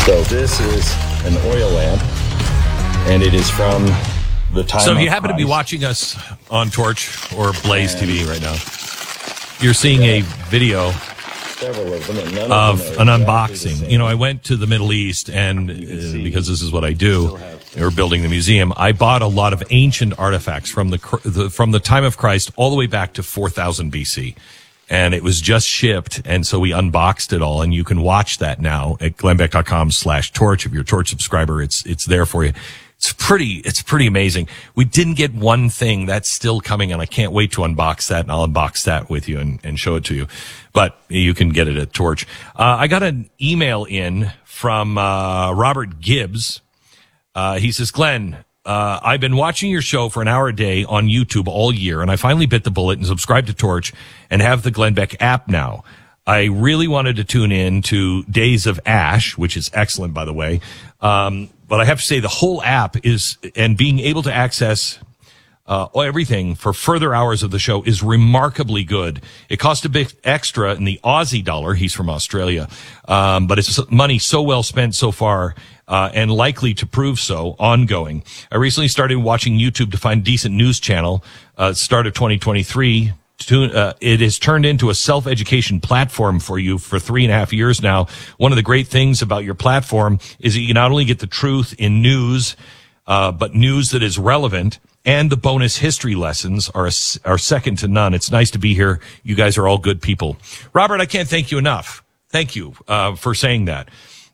So this is an oil lamp, and it is from the time. So if you happen to be watching us on Torch or Blaze TV right now, you're seeing a video of an unboxing. You know, I went to the Middle East, and because this is what I do, they were building the museum. I bought a lot of ancient artifacts from the time of Christ all the way back to 4000 BC. And it was just shipped, and so we unboxed it all, and you can watch that now at glennbeck.com/torch. If you're a Torch subscriber, it's there for you. It's pretty amazing. We didn't get one thing that's still coming, and I can't wait to unbox that, and I'll unbox that with you and show it to you. But you can get it at Torch. I got an email in from Robert Gibbs. He says, Glenn, I've been watching your show for an hour a day on YouTube all year, and I finally bit the bullet and subscribed to Torch and have the Glenn Beck app now. I really wanted to tune in to Days of Ash, which is excellent, by the way. But I have to say the whole app is, and being able to access everything for further hours of the show is remarkably good. It cost a bit extra in the Aussie dollar. He's from Australia. But it's money so well spent so far, and likely to prove so ongoing. I recently started watching YouTube to find a decent news channel, start of 2023. It has turned into a self-education platform for you for 3.5 years now. One of the great things about your platform is that you not only get the truth in news, but news that is relevant, and the bonus history lessons are second to none. It's nice to be here. You guys are all good people. Robert, I can't thank you enough. Thank you for saying that.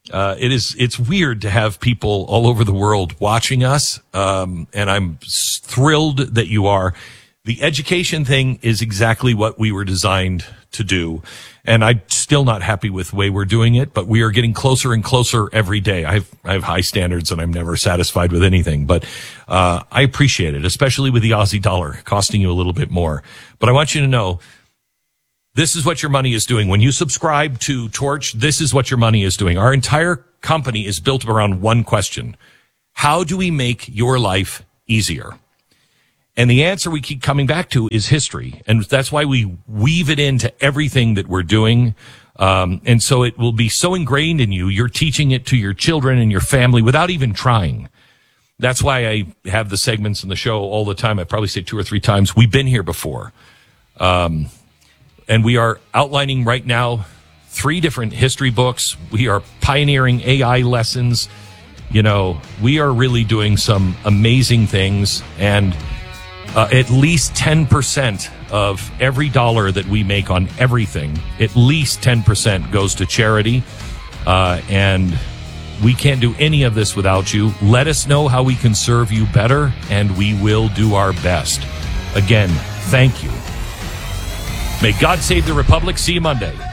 It's weird to have people all over the world watching us, and I'm thrilled that you are. The education thing is exactly what we were designed to do, and I'm still not happy with the way we're doing it, but we are getting closer and closer every day. I have high standards, and I'm never satisfied with anything, but I appreciate it, especially with the Aussie dollar costing you a little bit more. But I want you to know, this is what your money is doing. When you subscribe to Torch, this is what your money is doing. Our entire company is built around one question. How do we make your life easier? And the answer we keep coming back to is history. And that's why we weave it into everything that we're doing. And so it will be so ingrained in you, you're teaching it to your children and your family without even trying. That's why I have the segments in the show all the time. I probably say 2 or 3 times, we've been here before. And we are outlining right now 3 different history books. We are pioneering AI lessons. You know, we are really doing some amazing things, and at least 10% of every dollar that we make on everything, at least 10% goes to charity. And we can't do any of this without you. Let us know how we can serve you better, and we will do our best. Again, thank you. May God save the Republic. See you Monday.